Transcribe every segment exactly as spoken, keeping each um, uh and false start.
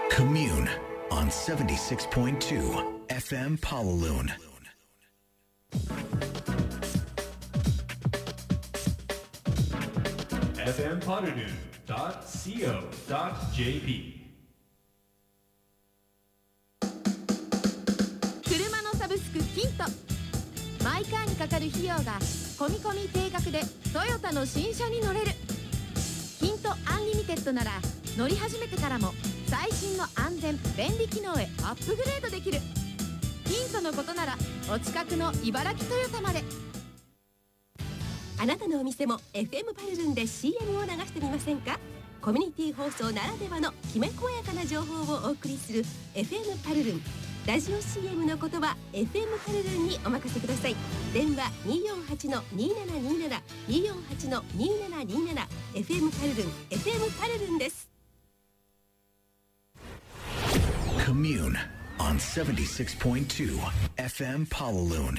Commune on seventy-six point twoエフエム Pawaloon. エフエム Pawaloon ドット シーオー ドット ジェーピー 車のサブスクキント。マイカーにかかる費用が込み込み定額でトヨタの新車に乗れる。キントアンリミテッドなら乗り始めてからも最新の安全便利機能へアップグレードできる。キントのことならお近くの茨城トヨタまで。 あなたのお店も エフエム パルルンで シーエム を流してみませんか？コミュニティ放送ならではのきめ細やかな情報をお送りする エフエム パルルン。ラジオ シーエム のことは エフエム パルルンにお任せください。電話 にーよんはちのにーななにーなな にーよんはちのにーななにーなな エフエム パルルン エフエム パルルンです。 Commune on seventy-six point two エフエム Pawaloon.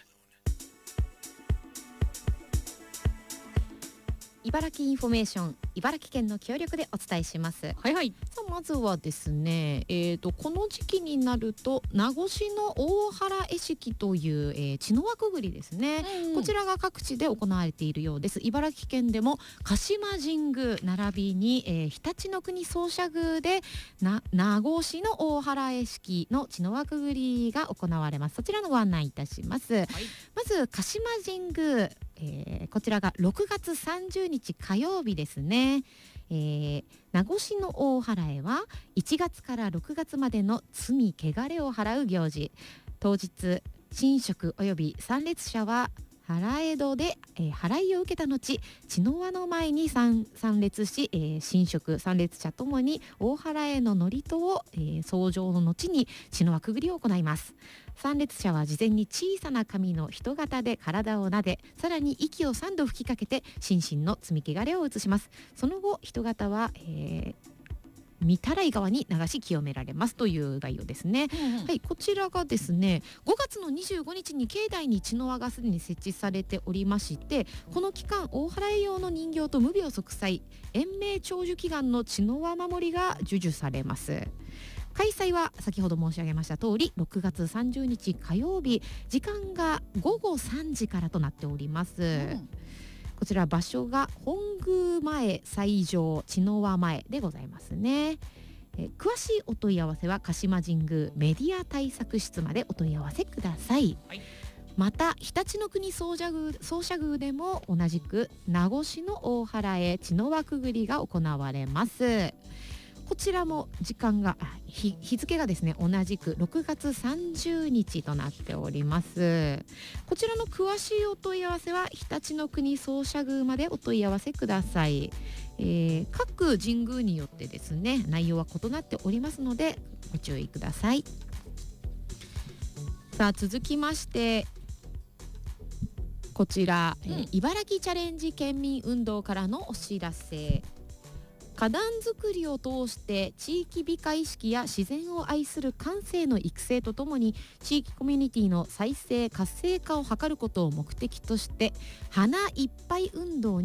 茨城インフォメーション、茨城県の協力でお伝えします。 はいはい。 さあまずはですね、えーとこの時期になると名護市の大原絵式という、えー、茅の輪くぐりですね、うんうん、こちらが各地で行われているようです。茨城県でも鹿島神宮並びに、えー、常陸の国総社宮でな名護市の大原絵式の茅の輪くぐりが行われます。そちらのご案内いたします。はい、まず鹿島神宮、えー、こちらがろくがつさんじゅうにち火曜日ですね。えー、名護市の大原絵はいちがつからろくがつまでの罪汚れを払う行事。当日神職及び参列者は原江戸で、えー、払いを受けた後茅の輪の前に 参, 参列し、えー、神職参列者ともに大原への祝詞を、えー、奏上の後に茅の輪くぐりを行います。参列者は事前に小さな紙の人型で体を撫で、さらに息をさんど吹きかけて心身の罪汚れを移します。その後人型は、えー御たらい川に流し清められますという概要ですね、うんうん、はい、こちらがですねごがつのにじゅうごにちに境内に茅の輪がすでに設置されておりまして、この期間大原絵用の人形と無病息災延命長寿祈願の茅の輪守りが授受されます。開催は先ほど申し上げました通りろくがつさんじゅうにち火曜日、時間がごごさんじからとなっております、うん、こちら場所が本宮前斎場茅の輪前でございますね。え詳しいお問い合わせは鹿島神宮メディア対策室までお問い合わせください、はい、また常陸の国総社宮、総社宮でも同じく名護市の大原へ茅の輪くぐりが行われます。こちらも時間が日, 日付がですね同じくろくがつさんじゅうにちとなっております。こちらの詳しいお問い合わせは常陸の国総社宮までお問い合わせください、えー、各神宮によってですね内容は異なっておりますのでご注意ください。さあ続きましてこちら、うん、えー、茨城チャレンジ県民運動からのお知らせ。花壇作りを通して地域美化意識や自然を愛する感性の育成とともに地域コミュニティの再生活性化を図ることを目的として花いっぱい運動に